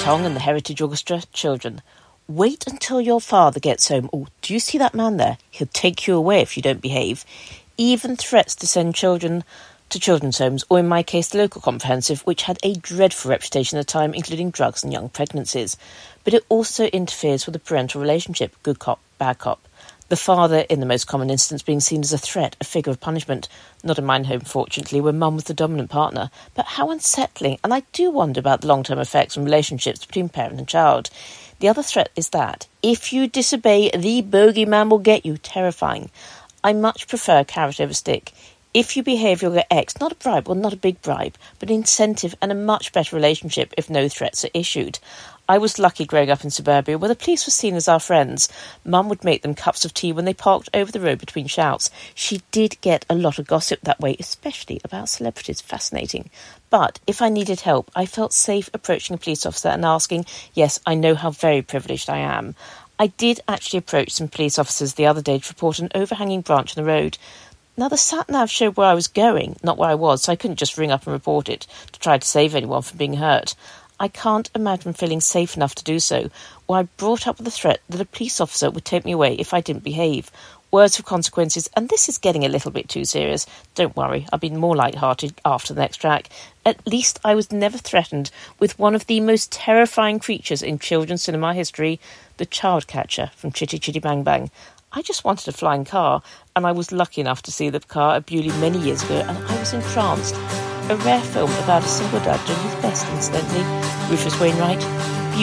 Tong and the Heritage Orchestra, children. Wait until your father gets home. Oh, do you see that man there? He'll take you away if you don't behave. Even threats to send children to children's homes, or in my case, the local comprehensive, which had a dreadful reputation at the time, including drugs and young pregnancies. But it also interferes with the parental relationship, good cop, bad cop. The father, in the most common instance, being seen as a threat, a figure of punishment. Not in my home, fortunately, where mum was the dominant partner. But how unsettling, and I do wonder about the long-term effects on relationships between parent and child. The other threat is that, if you disobey, the bogeyman will get you. Terrifying. I much prefer carrot over stick. If you behave, you'll get X, not a bribe, well, not a big bribe, but an incentive and a much better relationship if no threats are issued. I was lucky growing up in suburbia where the police were seen as our friends. Mum would make them cups of tea when they parked over the road between shouts. She did get a lot of gossip that way, especially about celebrities. Fascinating. But if I needed help, I felt safe approaching a police officer and asking, yes, I know how very privileged I am. I did actually approach some police officers the other day to report an overhanging branch on the road. Now, the sat-nav showed where I was going, not where I was, so I couldn't just ring up and report it to try to save anyone from being hurt. I can't imagine feeling safe enough to do so, or I brought up with the threat that a police officer would take me away if I didn't behave. Words of consequences, and this is getting a little bit too serious. Don't worry, I'll be more light-hearted after the next track. At least I was never threatened with one of the most terrifying creatures in children's cinema history, the child catcher from Chitty Chitty Bang Bang. I just wanted a flying car, and I was lucky enough to see the car at Bewley many years ago, and I was entranced. A rare film about a single dad doing his best, incidentally. Rufus Wainwright,